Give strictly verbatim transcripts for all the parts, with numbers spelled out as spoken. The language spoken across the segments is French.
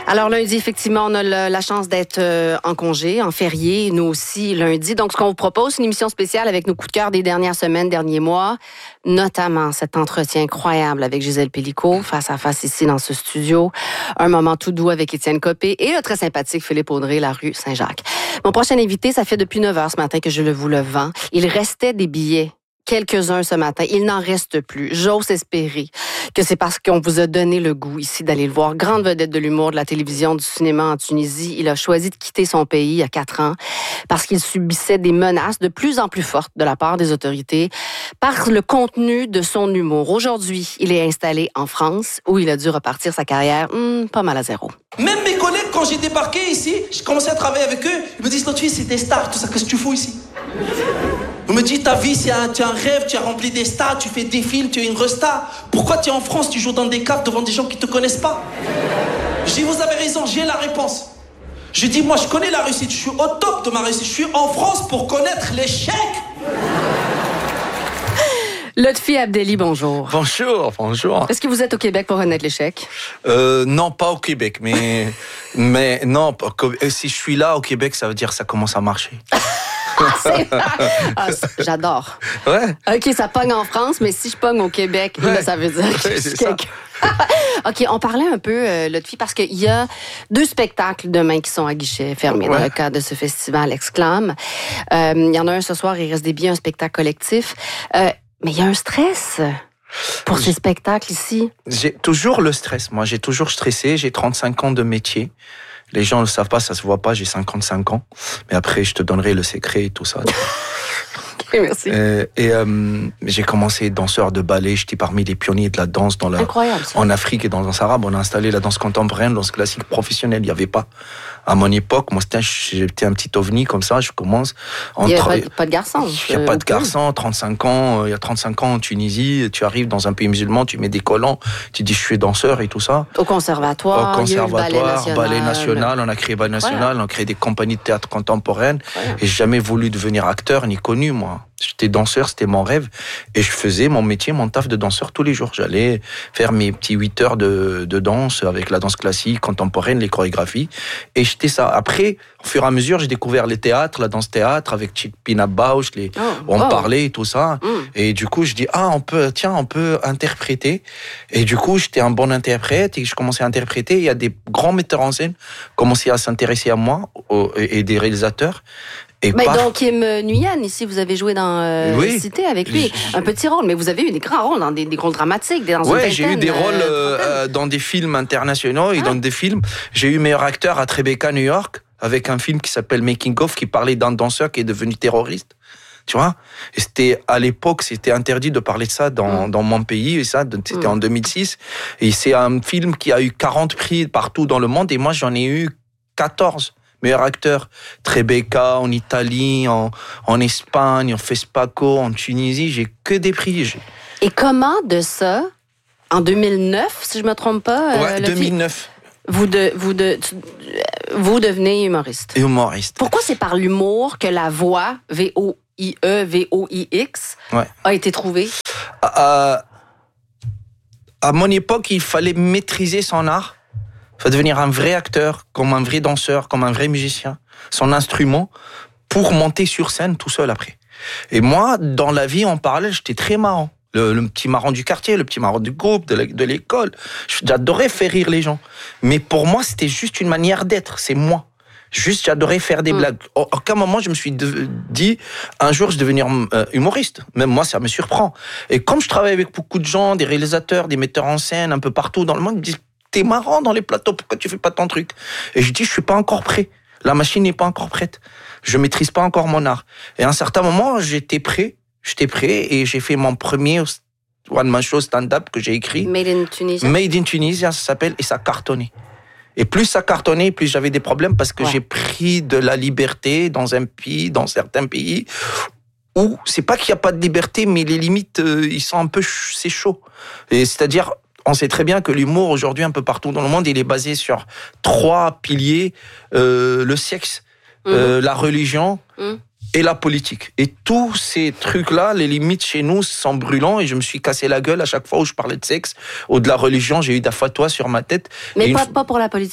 Alors lundi, effectivement, on a le, la chance d'être euh, en congé, en férié, nous aussi lundi. Donc, ce qu'on vous propose, c'est une émission spéciale avec nos coups de cœur des dernières semaines, derniers mois, notamment cet entretien incroyable avec Gisèle Pélicaud, face à face ici dans ce studio. Un moment tout doux avec Étienne Copé et le très sympathique Philippe Audrey, la rue Saint-Jacques. Mon prochain invité, ça fait depuis neuf heures ce matin que je le vous le vends. Il restait des billets. Quelques-uns ce matin. Il n'en reste plus. J'ose espérer que c'est parce qu'on vous a donné le goût ici d'aller le voir. Grande vedette de l'humour, de la télévision, du cinéma en Tunisie. Il a choisi de quitter son pays il y a quatre ans parce qu'il subissait des menaces de plus en plus fortes de la part des autorités par le contenu de son humour. Aujourd'hui, il est installé en France où il a dû repartir sa carrière hmm, pas mal à zéro. Même mes collègues, quand j'ai débarqué ici, j'ai commencé à travailler avec eux, ils me disent « Notre fille, c'est des stars, tout ça, qu'est-ce que tu fous ici ?» On me dit, ta vie, c'est un, tu as un rêve, tu as rempli des stars, tu fais des films, tu es une resta. Pourquoi tu es en France, tu joues dans des caves devant des gens qui te connaissent pas? Je dis, vous avez raison, j'ai la réponse. Je dis, moi, je connais la réussite, je suis au top de ma réussite. Je suis en France pour connaître l'échec. Lotfi Abdelli, bonjour. Bonjour, bonjour. Est-ce que vous êtes au Québec pour connaître l'échec? Euh, non, pas au Québec, mais, mais non, si je suis là au Québec, ça veut dire que ça commence à marcher. Ah, j'adore. Ouais. OK, ça pogne en France, mais si je pogne au Québec, ouais. Là, ça veut dire que ouais, je suis quelqu'un. OK, on parlait un peu, euh, Lotfi, parce qu'il y a deux spectacles demain qui sont à guichet fermé ouais. dans le cadre de ce festival Exclame. Euh, il y en a un ce soir, il reste des billets, un spectacle collectif. Euh, mais il y a un stress pour ces spectacles ici. J'ai toujours le stress. Moi, j'ai toujours stressé. J'ai trente-cinq ans de métier. Les gens ne le savent pas, ça se voit pas, j'ai cinquante-cinq ans. Mais après, je te donnerai le secret et tout ça. Ok, merci. Euh, et euh, j'ai commencé danseur de ballet, j'étais parmi les pionniers de la danse dans la, Incroyable, ça. En Afrique et dans la danse arabe. On a installé la danse contemporaine, la danse classique professionnelle. Il n'y avait pas. À mon époque, moi, c'était, j'étais un petit ovni comme ça, je commence. Il n'y a pas, pas de garçon. Il n'y a pas de garçon, trente-cinq ans, il y a trente-cinq ans en Tunisie, tu arrives dans un pays musulman, tu mets des collants, tu dis je suis danseur et tout ça. Au conservatoire, Au conservatoire, ballet national. ballet national, on a créé ballet national, ouais. on a créé des compagnies de théâtre contemporaines. Ouais. Et j'ai jamais voulu devenir acteur ni connu, moi. J'étais danseur, c'était mon rêve. Et je faisais mon métier, mon taf de danseur tous les jours. J'allais faire mes petits huit heures de, de danse avec la danse classique, contemporaine, les chorégraphies. Et j'étais ça. Après, au fur et à mesure, j'ai découvert les théâtres, la danse-théâtre avec Pina Bausch, les, oh, on oh. parlait et tout ça. Mm. Et du coup, je dis, ah, on peut, tiens, on peut interpréter. Et du coup, j'étais un bon interprète et je commençais à interpréter. Il y a des grands metteurs en scène qui commençaient à s'intéresser à moi et des réalisateurs. Et mais par... donc, Kim Nguyen, ici, vous avez joué dans euh, oui. Cité avec lui. Un petit rôle, mais vous avez eu des grands rôles, dans des, des rôles dramatiques, dans une Oui, j'ai eu des rôles euh, dans des films internationaux et ah. dans des films. J'ai eu meilleur acteur à Tribeca, New York, avec un film qui s'appelle Making of, qui parlait d'un danseur qui est devenu terroriste. Tu vois? Et c'était, à l'époque, c'était interdit de parler de ça dans, mm. dans mon pays, et ça, c'était mm. en deux mille six. Et c'est un film qui a eu quarante prix partout dans le monde, et moi, j'en ai eu quatorze. Meilleur acteur, Tribeca, en Italie, en, en Espagne, en Fespaco, en Tunisie, j'ai que des prix. J'ai... Et comment de ça, en deux mille neuf, si je me trompe pas, ouais, deux mille neuf. Vous, de, vous, de, vous devenez humoriste. Humoriste. Pourquoi c'est par l'humour que la voix, V O I E, V O I X, ouais. a été trouvée? À, à mon époque, il fallait maîtriser son art. Il faut devenir un vrai acteur, comme un vrai danseur, comme un vrai musicien, son instrument, pour monter sur scène tout seul après. Et moi, dans la vie, en parallèle, j'étais très marrant. Le, le petit marrant du quartier, le petit marrant du groupe, de, de l'école. J'adorais faire rire les gens. Mais pour moi, c'était juste une manière d'être, c'est moi. Juste, j'adorais faire des mmh. blagues. À aucun moment, je me suis de, dit, un jour, je vais devenir euh, humoriste. Même moi, ça me surprend. Et comme je travaille avec beaucoup de gens, des réalisateurs, des metteurs en scène, un peu partout dans le monde, ils me disent, t'es marrant dans les plateaux, pourquoi tu fais pas ton truc? Et je dis, je suis pas encore prêt. La machine n'est pas encore prête. Je maîtrise pas encore mon art. Et à un certain moment, j'étais prêt. J'étais prêt et j'ai fait mon premier one-man show stand-up que j'ai écrit. Made in Tunisia. Made in Tunisia, ça s'appelle, et ça cartonnait. Et plus ça cartonnait, plus j'avais des problèmes parce que ouais. j'ai pris de la liberté dans un pays, dans certains pays, où c'est pas qu'il y a pas de liberté, mais les limites, euh, ils sont un peu, ch- c'est chaud. Et c'est-à-dire, on sait très bien que l'humour, aujourd'hui, un peu partout dans le monde, il est basé sur trois piliers, euh, le sexe, mmh. euh, la religion mmh. et la politique. Et tous ces trucs-là, les limites chez nous sont brûlants, et je me suis cassé la gueule à chaque fois où je parlais de sexe ou de la religion. J'ai eu des fatwas sur ma tête. Mais et pas, une... pas pour la politique.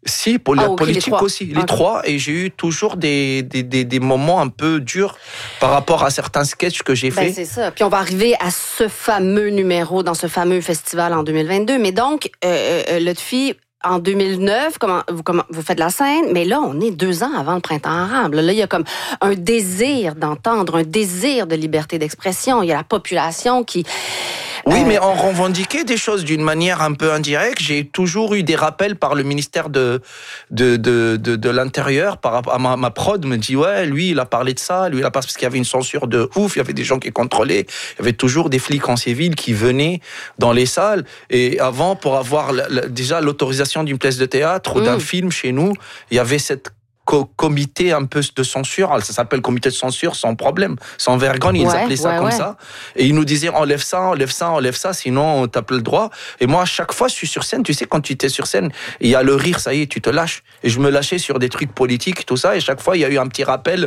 Si, pour la Ah, okay, politique les aussi, les okay. trois. Et j'ai eu toujours des, des, des, des moments un peu durs par rapport à certains sketchs que j'ai ben, faits. C'est ça. Puis on va arriver à ce fameux numéro dans ce fameux festival en deux mille vingt-deux. Mais donc, euh, euh, Lotfi, en deux mille neuf, comment, vous, comment, vous faites la scène, mais là, on est deux ans avant le printemps arabe. Là, il y a comme un désir d'entendre, un désir de liberté d'expression. Il y a la population qui... Oui, euh... mais on revendiquait des choses d'une manière un peu indirecte. J'ai toujours eu des rappels par le ministère de de de de, de l'Intérieur par rapport à ma, ma prod me dit ouais, lui il a parlé de ça, lui il a parlé parce qu'il y avait une censure de ouf, il y avait des gens qui contrôlaient, il y avait toujours des flics en civil qui venaient dans les salles et avant pour avoir la, la, déjà l'autorisation d'une pièce de théâtre ou mmh. d'un film chez nous, il y avait cette Co- comité un peu de censure, ça s'appelle comité de censure sans problème, sans vergogne, ils ouais, appelaient ça ouais, comme ouais. ça, et ils nous disaient enlève ça, enlève ça, enlève ça, sinon t'as pas le droit. Et moi à chaque fois je suis sur scène, tu sais quand tu étais sur scène, il y a le rire, ça y est, tu te lâches, et je me lâchais sur des trucs politiques, tout ça, et chaque fois il y a eu un petit rappel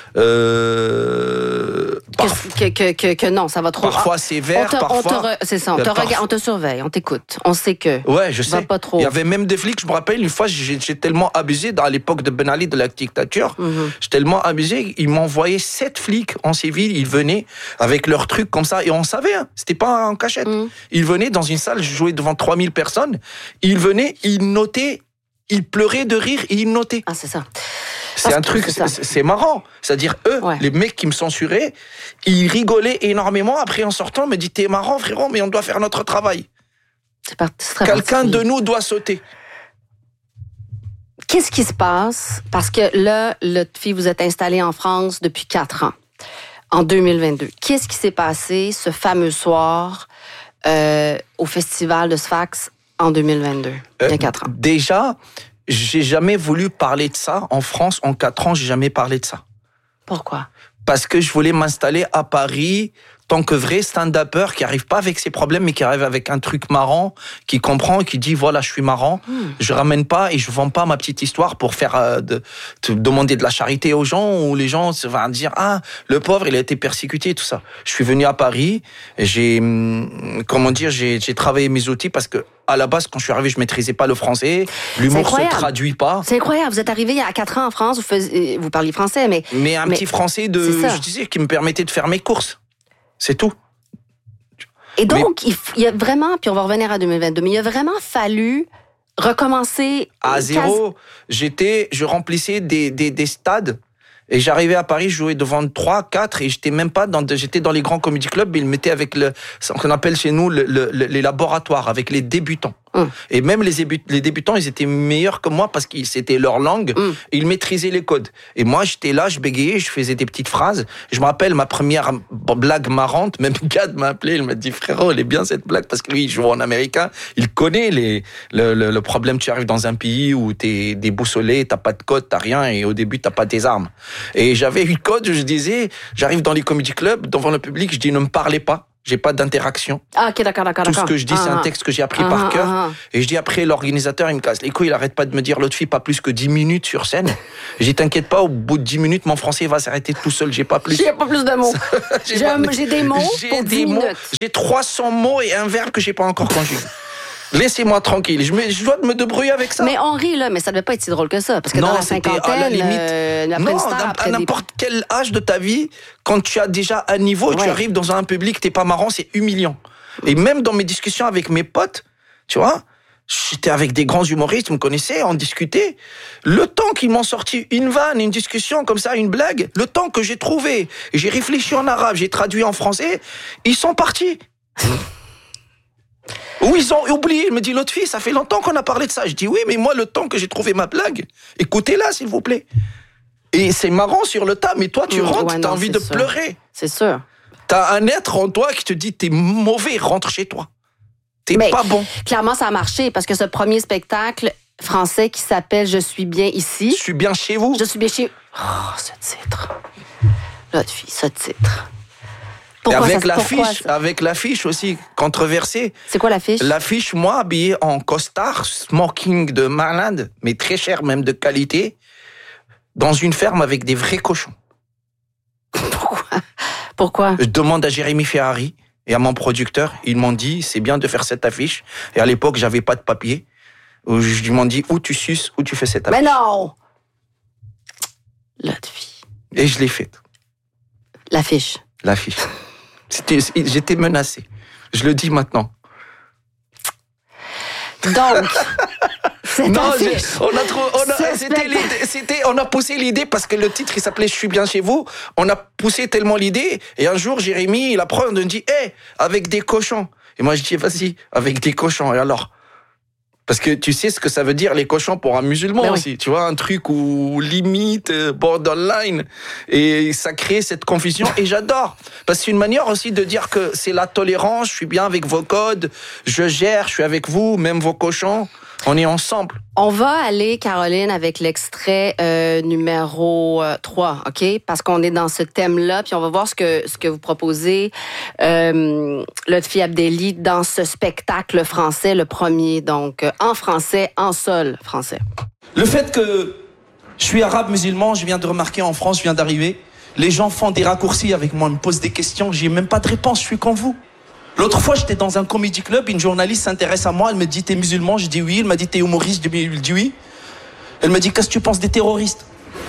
euh, parf- que, que, que, que non, ça va trop. Parfois sévère, on te, parfois... On te re... C'est ça, on te parf... regarde, on te surveille, on t'écoute, on sait que... Ouais, je sais. Va pas trop. Il y avait même des flics, je me rappelle, une fois j'ai, j'ai tellement abusé, à l'époque de Ben Ali, de la dictature, Mmh. J'ai tellement abusé, ils m'envoyaient sept flics en civil, ils venaient avec leurs trucs comme ça, et on savait, hein, c'était pas en cachette. Mmh. Ils venaient dans une salle, je jouais devant trois mille personnes, ils venaient, ils notaient, ils pleuraient de rire et ils notaient. Ah, c'est ça. C'est Parce un truc, c'est, c'est marrant. C'est-à-dire, eux, ouais. les mecs qui me censuraient, ils rigolaient énormément, après en sortant, ils me disaient, t'es marrant frérot, mais on doit faire notre travail. C'est pas, c'est très Quelqu'un de nous doit sauter. Qu'est-ce qui se passe? Parce que là, Lotfi, vous êtes installé en France depuis quatre ans, en deux mille vingt-deux. Qu'est-ce qui s'est passé ce fameux soir euh, au festival de Sfax en deux mille vingt-deux, il y a quatre ans? Euh, déjà, j'ai jamais voulu parler de ça. En France, en quatre ans, j'ai jamais parlé de ça. Pourquoi? Parce que je voulais m'installer à Paris tant que vrai stand-upper qui arrive pas avec ses problèmes, mais qui arrive avec un truc marrant, qui comprend et qui dit voilà, je suis marrant, mmh. je ramène pas et je vends pas ma petite histoire pour faire euh, de, te demander de la charité aux gens, où les gens se vont dire ah, le pauvre, il a été persécuté, tout ça. Je suis venu à Paris, j'ai, comment dire, j'ai, j'ai travaillé mes outils parce que à la base, quand je suis arrivé, je maîtrisais pas le français. L'humour se traduit pas. C'est incroyable. Vous êtes arrivé il y a quatre ans en France, vous, faisiez, vous parliez français, mais... Mais un mais, petit français de, je disais, qui me permettait de faire mes courses. C'est tout. Et donc, mais, il y a vraiment, puis on va revenir à deux mille vingt-deux, mais il a vraiment fallu recommencer... À zéro. Quasi... J'étais, je remplissais des, des, des stades. Et j'arrivais à Paris, je jouais devant trois, quatre, et j'étais même pas dans, j'étais dans les grands comedy clubs, mais ils me mettaient avec le, ce qu'on appelle chez nous le, le, les laboratoires, avec les débutants. Mmh. Et même les, les débutants, ils étaient meilleurs que moi parce que c'était leur langue, mmh. et ils maîtrisaient les codes. Et moi, j'étais là, je bégayais, je faisais des petites phrases. Je me rappelle ma première blague marrante, même Gad m'a appelé, il m'a dit frérot, elle est bien cette blague parce que lui, il joue en américain, il connaît les, le, le, le problème. Tu arrives dans un pays où t'es déboussolé, t'as pas de code, t'as rien, et au début, t'as pas tes armes. Et j'avais eu code, je disais, j'arrive dans les comedy clubs, devant le public, je dis ne me parlez pas. J'ai pas d'interaction. Ah, ok, d'accord, d'accord. Tout d'accord. ce que je dis, ah, c'est un texte que j'ai appris ah, par cœur. Ah, et je dis après, l'organisateur, il me casse les couilles, il arrête pas de me dire, l'autre fille, pas plus que dix minutes sur scène. J'ai dit, t'inquiète pas, au bout de dix minutes, mon français va s'arrêter tout seul, j'ai pas plus. J'ai pas plus de mots. j'ai, j'ai, pas, j'ai des mots j'ai pour dix minutes. Mots, j'ai trois cents mots et un verbe que j'ai pas encore conjugué. Laissez-moi tranquille, je, me, je dois me débrouiller avec ça. Mais on rit, là, mais ça devait pas être si drôle que ça. Parce que non, dans la cinquantaine, à la limite, euh, après non, une star, après à n'importe des... quel âge de ta vie, quand tu as déjà un niveau, ouais. tu arrives dans un public, t'es pas marrant, c'est humiliant. Et même dans mes discussions avec mes potes, tu vois, j'étais avec des grands humoristes, ils me connaissaient, on discutait. Le temps qu'ils m'ont sorti une vanne, une discussion comme ça, une blague, le temps que j'ai trouvé, j'ai réfléchi en arabe, j'ai traduit en français, ils sont partis. Ou ils ont oublié, il me dit l'autre fille, ça fait longtemps qu'on a parlé de ça. Je dis oui, mais moi le temps que j'ai trouvé ma blague, écoutez-la s'il vous plaît. Et c'est marrant sur le tas, mais toi tu mmh, rentres, ouais, t'as non, envie de sûr. pleurer. C'est sûr. T'as un être en toi qui te dit t'es mauvais, rentre chez toi. T'es mais, pas bon. Clairement ça a marché parce que ce premier spectacle français qui s'appelle Je suis bien ici. Je suis bien chez vous. Je suis bien chez... Oh, ce titre. L'autre fille, ce titre. Pourquoi avec ça, l'affiche, avec l'affiche aussi controversée. C'est quoi l'affiche? L'affiche, moi, habillé en costard, smoking de malade, mais très cher, même de qualité, dans une ferme avec des vrais cochons. Pourquoi? Pourquoi? Je demande à Jérémy Ferrari et à mon producteur, ils m'ont dit, c'est bien de faire cette affiche. Et à l'époque, j'avais pas de papier. où je lui m'en dit ou tu suces ou tu fais cette affiche. Mais non! Lotfi. Et je l'ai faite. L'affiche. L'affiche. C'était, j'étais menacé. Je le dis maintenant. Donc, cette non, affiche. je, on a trop, on a, c'était, l'idée, c'était, on a poussé l'idée parce que le titre il s'appelait Je suis bien chez vous. On a poussé tellement l'idée et un jour Jérémy il apprend, on me dit, hé, hey, avec des cochons. Et moi je dis, vas-y, avec des cochons. Et alors? Parce que tu sais ce que ça veut dire les cochons pour un musulman ben aussi, oui. Tu vois, un truc où limite, borderline, et ça crée cette confusion, et j'adore, parce que c'est une manière aussi de dire que c'est la tolérance, je suis bien avec vos codes, je gère, je suis avec vous, même vos cochons, on est ensemble. On va aller, Caroline, avec l'extrait euh, numéro trois, OK? Parce qu'on est dans ce thème-là, puis on va voir ce que, ce que vous proposez, euh, Lotfi Abdelli, dans ce spectacle français, le premier, donc en français, en sol français. Le fait que je suis arabe musulman, je viens de remarquer en France, je viens d'arriver, les gens font des raccourcis avec moi, ils me posent des questions, j'ai même pas de réponse, je suis comme vous. L'autre fois, j'étais dans un comedy club, une journaliste s'intéresse à moi, elle me dit, t'es musulman? Je dis oui. Elle m'a dit, t'es humoriste? Je dis oui. Elle me dit, qu'est-ce que tu penses des terroristes?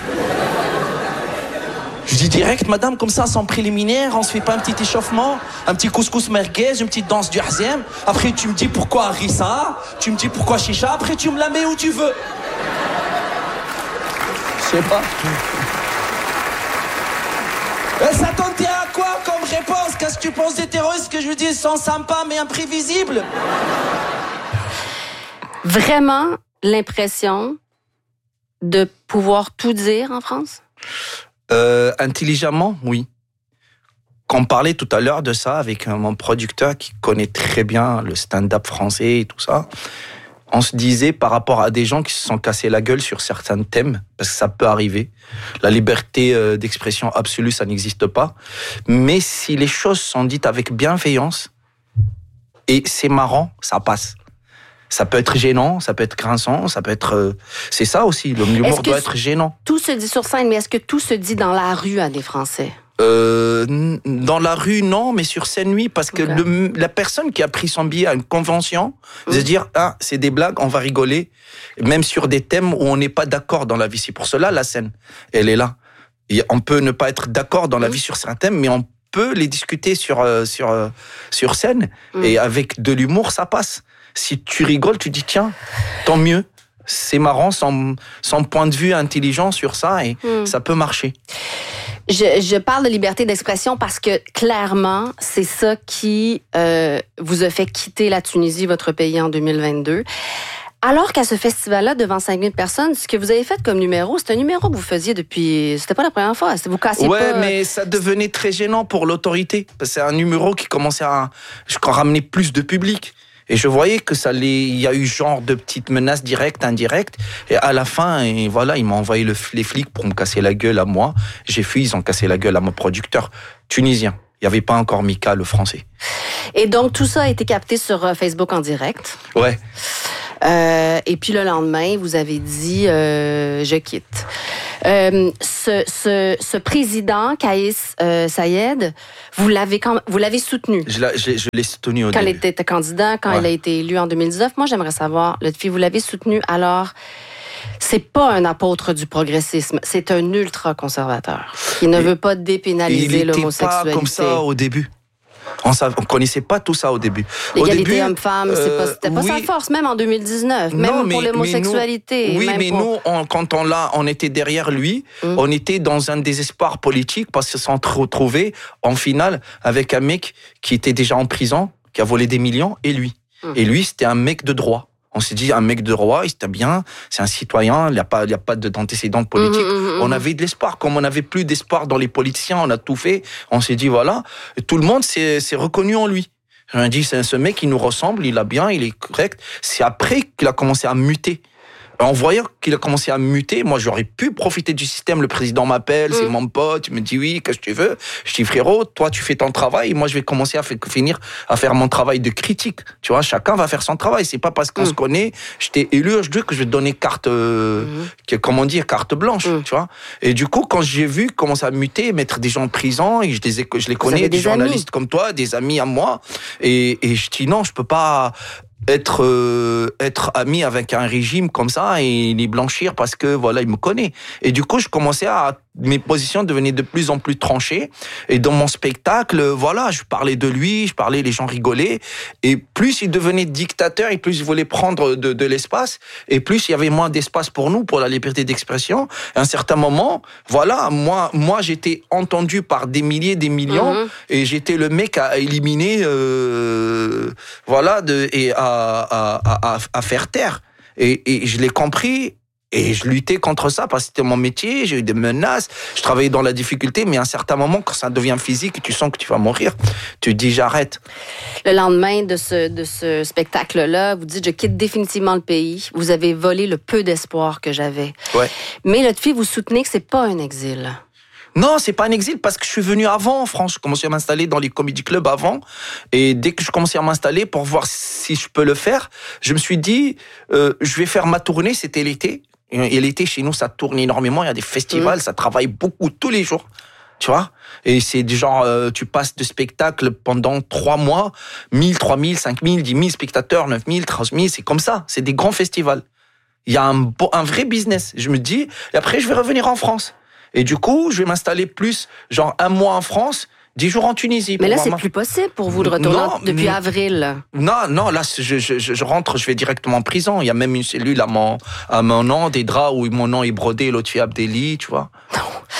Je dis direct, madame, comme ça, sans préliminaire, on se fait pas un petit échauffement, un petit couscous merguez, une petite danse du hazem. Après, tu me dis pourquoi harissa, tu me dis pourquoi chicha, après tu me la mets où tu veux. Je sais pas. Elle s'attendait à quoi comme réponse? Qu'est-ce que tu penses des terroristes? Que je lui dis, ils sont sympas mais imprévisibles. Vraiment l'impression de pouvoir tout dire en France? Euh, intelligemment, oui. Quand on parlait tout à l'heure de ça avec mon producteur qui connaît très bien le stand-up français et tout ça, on se disait par rapport à des gens qui se sont cassés la gueule sur certains thèmes, parce que ça peut arriver. La liberté d'expression absolue, ça n'existe pas. Mais si les choses sont dites avec bienveillance, et c'est marrant, ça passe. Ça peut être gênant, ça peut être grinçant, ça peut être... C'est ça aussi, l'humour doit être gênant. Tout se dit sur scène, mais est-ce que tout se dit dans la rue à des Français? Euh, dans la rue, non, mais sur scène, oui, parce que okay. le, la personne qui a pris son billet à une convention, mmh. de se dire, ah, c'est des blagues, on va rigoler, même sur des thèmes où on n'est pas d'accord dans la vie. C'est pour cela, la scène, elle est là. Et on peut ne pas être d'accord dans la mmh. vie sur certains thèmes, mais on peut les discuter sur, euh, sur, euh, sur scène, mmh. et avec de l'humour, ça passe. Si tu rigoles, tu dis, tiens, tant mieux. C'est marrant, son, son point de vue intelligent sur ça, et mmh. ça peut marcher. Je, je parle de liberté d'expression parce que clairement, c'est ça qui euh, vous a fait quitter la Tunisie, votre pays, en deux mille vingt-deux. Alors qu'à ce festival-là, devant cinq mille personnes, ce que vous avez fait comme numéro, c'est un numéro que vous faisiez depuis... C'était pas la première fois, vous cassiez ouais, pas... Ouais, mais ça devenait très gênant pour l'autorité. Parce que c'est un numéro qui commençait à ramener plus de public. Et je voyais que ça les, il y a eu genre de petites menaces directes, indirectes. Et à la fin, et voilà, ils m'ont envoyé le, les flics pour me casser la gueule à moi. J'ai fui, ils ont cassé la gueule à mon producteur tunisien. Il n'y avait pas encore Mika, le français. Et donc, tout ça a été capté sur Facebook en direct. Ouais. Euh, et puis le lendemain, vous avez dit euh, je quitte. Euh, ce, ce, ce président, Kaïs euh, Saïed, vous l'avez quand, vous l'avez soutenu. Je, la, je, je l'ai soutenu au quand début. Quand il était candidat, quand ouais. il a été élu en deux mille dix-neuf. Moi, j'aimerais savoir, Lotfi, vous l'avez soutenu. Alors, c'est pas un apôtre du progressisme, c'est un ultra-conservateur qui ne et, veut pas dépénaliser l'homosexualité. Il n'était pas comme ça au début. On ne connaissait pas tout ça au début. L'égalité homme-femme, euh, c'était pas oui. sa force, même en deux mille dix-neuf, non, même mais, pour l'homosexualité. Mais nous, oui, même mais pour... nous, on, quand on, l'a, on était derrière lui, mmh. on était dans un désespoir politique parce qu'ils se sont retrouvés en finale avec un mec qui était déjà en prison, qui a volé des millions, et lui. Mmh. Et lui, c'était un mec de droit. On s'est dit, un mec de droit, il était bien, c'est un citoyen, il n'y a pas, il n'y a pas d'antécédent politique. Mmh, mmh, on avait de l'espoir. Comme on n'avait plus d'espoir dans les politiciens, on a tout fait. On s'est dit, voilà, et tout le monde s'est, s'est reconnu en lui. On dit, c'est ce mec, il nous ressemble, il a bien, il est correct. C'est après qu'il a commencé à muter. En voyant qu'il a commencé à muter, moi j'aurais pu profiter du système. Le président m'appelle, mmh. c'est mon pote, il me dit oui, qu'est-ce que tu veux? Je dis frérot, toi tu fais ton travail, moi je vais commencer à faire, finir à faire mon travail de critique. Tu vois, chacun va faire son travail. C'est pas parce qu'on mmh. se connaît, je t'ai élu, je dis que je vais te donner carte, euh, mmh. que, comment dire, carte blanche. Mmh. Tu vois. Et du coup, quand j'ai vu commencer à muter, mettre des gens en prison, et je les, je les connais, des, des journalistes comme toi, des amis à moi, et, et je dis non, je peux pas être euh, être ami avec un régime comme ça et les blanchir parce que voilà, il me connaît. Et du coup, je commençais à mes positions devenaient de plus en plus tranchées. Et dans mon spectacle, voilà, je parlais de lui, je parlais, les gens rigolaient. Et plus il devenait dictateur, et plus il voulait prendre de, de l'espace, et plus il y avait moins d'espace pour nous, pour la liberté d'expression. À un certain moment, voilà, moi, moi, j'étais entendu par des milliers, des millions, mmh. et j'étais le mec à éliminer, euh, voilà, de, et à, à, à, à faire taire. Et, et je l'ai compris. Et je luttais contre ça parce que c'était mon métier, j'ai eu des menaces, je travaillais dans la difficulté, mais à un certain moment, quand ça devient physique, tu sens que tu vas mourir, tu te dis j'arrête. Le lendemain de ce, de ce spectacle-là, vous dites je quitte définitivement le pays, vous avez volé le peu d'espoir que j'avais. Ouais. Mais Lotfi, vous soutenez que c'est pas un exil. Non, c'est pas un exil parce que je suis venu avant en France. Je commençais à m'installer dans les comedy clubs avant. Et dès que je commençais à m'installer pour voir si je peux le faire, je me suis dit, euh, je vais faire ma tournée, c'était l'été. Et l'été, chez nous, ça tourne énormément. Il y a des festivals, mmh. ça travaille beaucoup, tous les jours. Tu vois? Et c'est du genre, euh, tu passes de spectacle pendant trois mois, mille, trois mille, cinq mille, dix mille spectateurs, neuf mille, treize mille, c'est comme ça. C'est des grands festivals. Il y a un, un vrai business. Je me dis, et après, je vais revenir en France. Et du coup, je vais m'installer plus, genre un mois en France, dix jours en Tunisie. Mais là, c'est ma... plus possible pour vous de retourner non, depuis n- avril. Non, non, là, je, je, je rentre, je vais directement en prison. Il y a même une cellule à mon, à mon nom, des draps où mon nom est brodé, Lotfi Abdelli, tu vois. Non.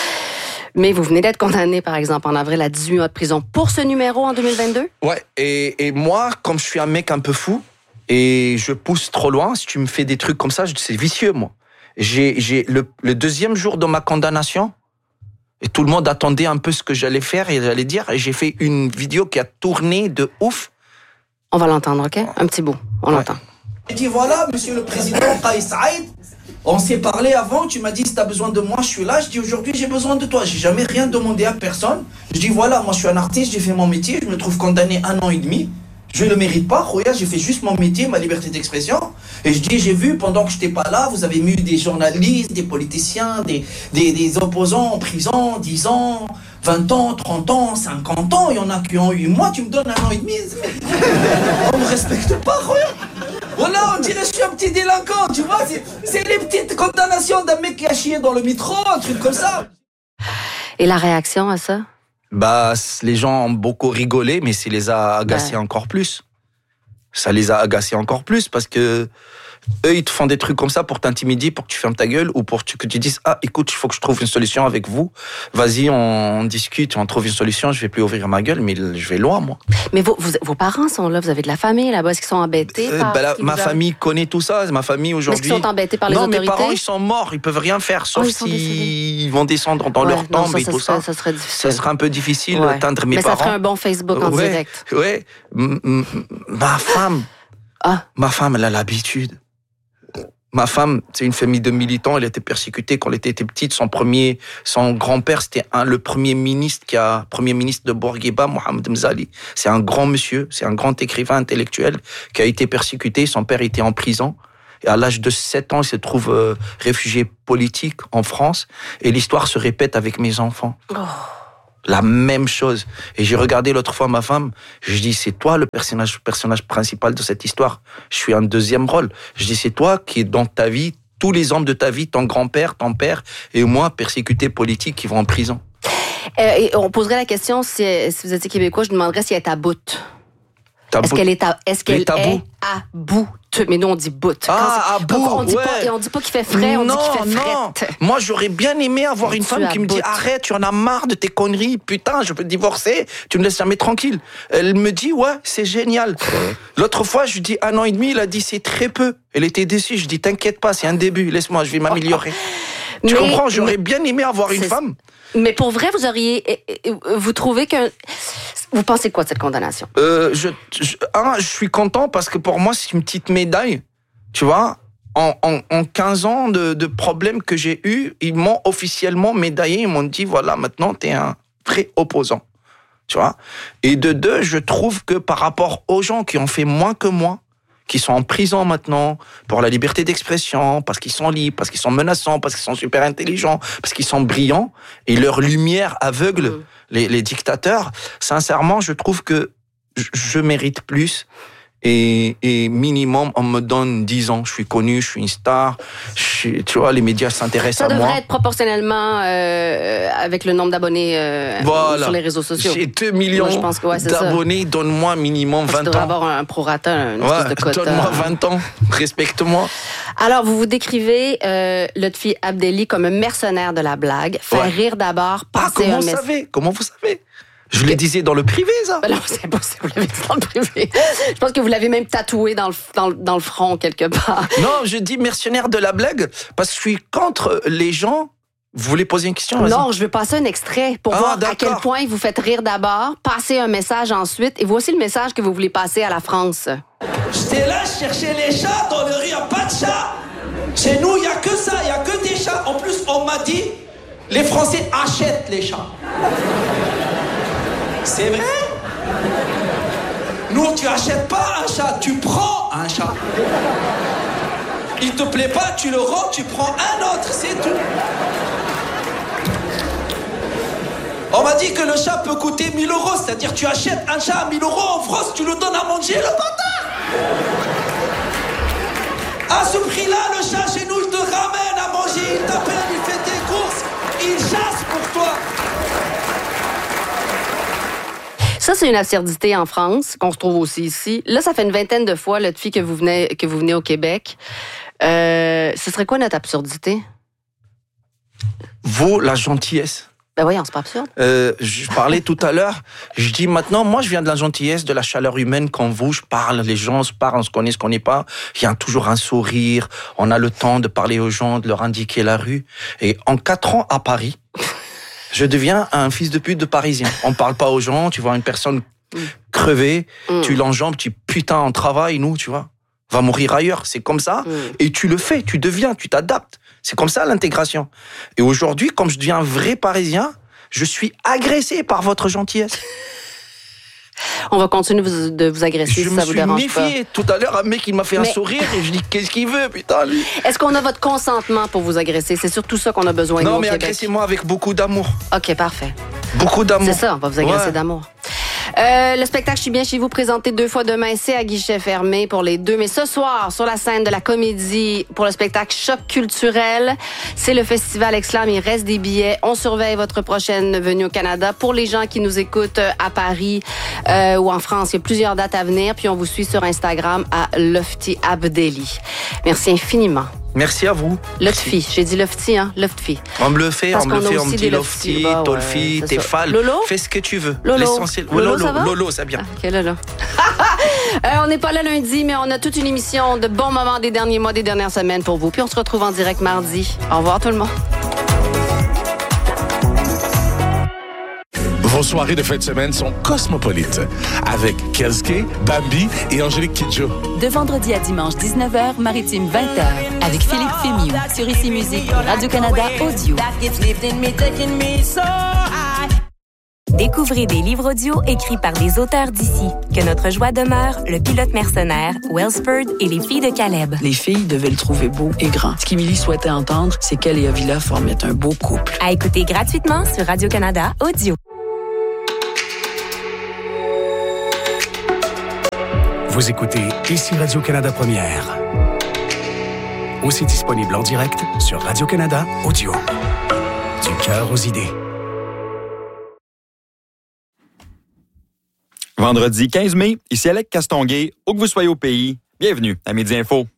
Mais vous venez d'être condamné, par exemple, en avril à dix-huit mois de prison pour ce numéro en deux mille vingt-deux? Ouais, et, et moi, comme je suis un mec un peu fou, et je pousse trop loin, si tu me fais des trucs comme ça, c'est vicieux, moi. J'ai, j'ai le, le deuxième jour de ma condamnation, et tout le monde attendait un peu ce que j'allais faire et j'allais dire. Et j'ai fait une vidéo qui a tourné de ouf. On va l'entendre, ok? Un petit bout. On ouais. l'entend. J'ai dit voilà, monsieur le président Kais Saïd, on s'est parlé avant, tu m'as dit si t'as besoin de moi, je suis là. Je dis aujourd'hui j'ai besoin de toi. J'ai jamais rien demandé à personne. Je dis voilà, moi je suis un artiste, j'ai fait mon métier, je me trouve condamné un an et demi. Je ne le mérite pas, regarde, j'ai fait juste mon métier, ma liberté d'expression. Et je dis, j'ai vu, pendant que je n'étais pas là, vous avez mis des journalistes, des politiciens, des, des, des opposants en prison, dix ans, vingt ans, trente ans, cinquante ans. Il y en a qui ont eu. Moi, tu me donnes un an et demi. On ne me respecte pas, regarde. Voilà, on dirait que je suis un petit délinquant, tu vois. C'est, c'est les petites condamnations d'un mec qui a chié dans le métro, un truc comme ça. Et la réaction à ça? Bah, les gens ont beaucoup rigolé, mais ça les a agacés ouais. encore plus. Ça les a agacés encore plus parce que eux, ils te font des trucs comme ça pour t'intimider, pour que tu fermes ta gueule ou pour que tu dises ah, écoute, il faut que je trouve une solution avec vous. Vas-y, on discute, on trouve une solution. Je vais plus ouvrir ma gueule, mais je vais loin, moi. Mais vos, vous, vos parents sont là, vous avez de la famille là-bas, est-ce qu'ils sont embêtés euh, par bah, la, Ma a... famille connaît tout ça. Ma famille aujourd'hui. Est-ce qu'ils sont embêtés par les non, autorités? Non, mes parents, ils sont morts, ils peuvent rien faire, sauf oh, s'ils vont descendre dans ouais, leur tombe non, et ça tout serait, ça. Ça serait difficile. Ça serait un peu difficile ouais. d'atteindre mes mais parents. Mais ça ferait un bon Facebook en ouais, direct. Ouais. M- m- ma femme. Ah. Ma femme, elle a l'habitude. Ma femme, c'est une famille de militants. Elle a été persécutée quand elle était petite. Son premier, son grand-père, c'était un, le premier ministre qui a, premier ministre de Bourguiba, Mohamed Mzali. C'est un grand monsieur, c'est un grand écrivain intellectuel qui a été persécuté. Son père était en prison. Et à l'âge de sept ans, il se trouve euh, réfugié politique en France. Et l'histoire se répète avec mes enfants. Oh. La même chose. Et j'ai regardé l'autre fois ma femme, je dis, c'est toi le personnage, personnage principal de cette histoire. Je suis un deuxième rôle. Je dis, c'est toi qui es dans ta vie, tous les hommes de ta vie, ton grand-père, ton père, et moi, persécutés politiques qui vont en prison. Euh, et on poserait la question, si, si vous étiez québécois, je demanderais si elle est à bout. Est-ce qu'elle est à, est-ce qu'elle est à bout? Mais nous, on dit bout. Ah, à bout, on dit ouais. pas, on dit pas qu'il fait frais, on non, dit qu'il fait non. frette. Moi, j'aurais bien aimé avoir une femme qui me dit, arrête, tu en as marre de tes conneries, putain, je peux te divorcer, tu me laisses jamais tranquille. Elle me dit, ouais, c'est génial. L'autre fois, je lui dis un an et demi, il a dit, c'est très peu. Elle était déçue, je dis, t'inquiète pas, c'est un début, laisse-moi, je vais m'améliorer. Tu mais, comprends, j'aurais mais, bien aimé avoir une femme. Mais pour vrai, vous auriez, vous trouvez que, vous pensez quoi de cette condamnation? euh, je, je, un, je suis content parce que pour moi, c'est une petite médaille. Tu vois, en, en, en quinze ans de, de problèmes que j'ai eus, ils m'ont officiellement médaillé. Ils m'ont dit, voilà, maintenant, t'es un vrai opposant. Tu vois. Et de deux, je trouve que par rapport aux gens qui ont fait moins que moi, qui sont en prison maintenant pour la liberté d'expression, parce qu'ils sont libres, parce qu'ils sont menaçants, parce qu'ils sont super intelligents, parce qu'ils sont brillants, et leur lumière aveugle mmh. les, les dictateurs, sincèrement, je trouve que je, je mérite plus. Et, et minimum, on me donne dix ans. Je suis connu, je suis une star. Je suis, tu vois, les médias s'intéressent à moi. Ça devrait être proportionnellement euh, avec le nombre d'abonnés euh, voilà. sur les réseaux sociaux. J'ai deux millions moi, je pense que, ouais, d'abonnés. Ça. Donne-moi minimum vingt ans. Tu devrais avoir un prorata, une ouais, espèce de quota. Donne-moi vingt ans. Respecte-moi. Alors, vous vous décrivez euh, Lotfi Abdelli comme un mercenaire de la blague. Faire ouais. rire d'abord, passer ah, comment un message. Comment vous savez Comment vous savez Je le disais dans le privé, ça. Non, c'est impossible, vous l'avez dit dans le privé. Je pense que vous l'avez même tatoué dans le, dans, dans le front, quelque part. Non, je dis mercenaire de la blague parce que je suis contre les gens. Vous voulez poser une question? Vas-y. Non, je veux passer un extrait pour ah, voir d'accord. à quel point vous faites rire d'abord, passer un message ensuite, et voici le message que vous voulez passer à la France. J'étais là, je cherchais les chats, dans le riz, il n'y a pas de chats. Chez nous, il n'y a que ça, il n'y a que des chats. En plus, on m'a dit, les Français achètent les chats. C'est vrai? Nous, tu achètes pas un chat, tu prends un chat. Il te plaît pas, tu le rends, tu prends un autre, c'est tout. On m'a dit que le chat peut coûter mille euros, c'est-à-dire tu achètes un chat à mille euros en France, tu le donnes à manger, le bâtard. À ce prix-là, le chat chez nous, il te ramène à manger, il t'appelle, il fait tes courses, il chasse pour toi. Ça, c'est une absurdité en France, qu'on se trouve aussi ici. Là, ça fait une vingtaine de fois, Lotfi, que vous venez, que vous venez au Québec. Euh, ce serait quoi notre absurdité? Vous, la gentillesse. Ben voyons, c'est pas absurde. Euh, je parlais tout à l'heure, je dis maintenant, moi, je viens de la gentillesse, de la chaleur humaine. Quand vous, je parle, les gens se parlent, on se connaît, on se connaît pas. Il y a toujours un sourire. On a le temps de parler aux gens, de leur indiquer la rue. Et en quatre ans à Paris, je deviens un fils de pute de Parisien. On parle pas aux gens, tu vois une personne mm. crevée, mm. tu l'enjambes, tu dis putain, on travaille, nous, tu vois. On va mourir ailleurs, c'est comme ça. Mm. Et tu le fais, tu deviens, tu t'adaptes. C'est comme ça l'intégration. Et aujourd'hui, comme je deviens un vrai Parisien, je suis agressé par votre gentillesse. On va continuer de vous agresser je si ça vous dérange pas. Je me suis méfié. Tout à l'heure, un mec, il m'a fait Mais... un sourire et je dis, qu'est-ce qu'il veut, putain, lui? Est-ce qu'on a votre consentement pour vous agresser? C'est surtout ça qu'on a besoin de Non, nous, mais au Québec. Agressez-moi avec beaucoup d'amour. OK, parfait. Beaucoup d'amour. C'est ça, on va vous agresser ouais. d'amour. Euh, le spectacle Je suis bien chez vous, présenté deux fois demain, c'est à guichet fermé pour les deux. Mais ce soir, sur la scène de la Comédie, pour le spectacle Choc culturel, c'est le festival Exclam, il reste des billets. On surveille votre prochaine venue au Canada. Pour les gens qui nous écoutent à Paris euh, ou en France, il y a plusieurs dates à venir. Puis on vous suit sur Instagram à Lotfi Abdelli. Merci infiniment. Merci à vous. Lotfi, j'ai dit Lotfi, hein, Lotfi. On me le fait, Parce on me le fait, on me dit Lotfi, bah, Tolfi, ouais, Tefal. Lolo? Fais ce que tu veux. Lolo? L'essentiel. Lolo, Lolo, ça va? Lolo, ça bien. Ah, ok, Lolo. euh, on n'est pas là lundi, mais on a toute une émission de bons moments des derniers mois, des dernières semaines pour vous. Puis on se retrouve en direct mardi. Au revoir tout le monde. Vos soirées de fin de semaine sont cosmopolites avec Kelske, Bambi et Angélique Kidjo. De vendredi à dimanche dix-neuf heures, Maritime vingt heures avec Philippe Fémieux sur Ici Musique, Radio-Canada Audio. Découvrez des livres audio écrits par des auteurs d'ici. Que notre joie demeure, Le pilote mercenaire, Wellsford et Les filles de Caleb. Les filles devaient le trouver beau et grand. Ce qu'Émilie souhaitait entendre, c'est qu'elle et Avila formaient un beau couple. À écouter gratuitement sur Radio-Canada Audio. Vous écoutez Ici Radio-Canada Première. Aussi disponible en direct sur Radio-Canada Audio. Du cœur aux idées. Vendredi quinze mai, ici Alec Castonguay, où que vous soyez au pays, bienvenue à Midi Info.